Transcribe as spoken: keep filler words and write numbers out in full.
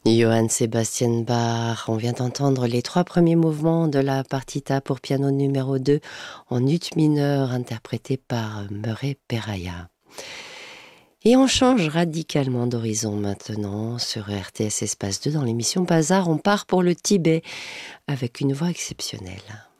Johann Sebastian Bach, on vient d'entendre les trois premiers mouvements de la partita pour piano numéro deux en ut mineur interprété par Murray Peraya. Et on change radicalement d'horizon maintenant sur R T S Espace deux dans l'émission Bazar. On part pour le Tibet avec une voix exceptionnelle.